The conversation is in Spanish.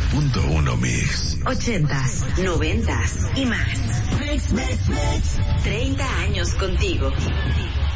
90.1 Mix. 80s, 90s y más. 30 años contigo.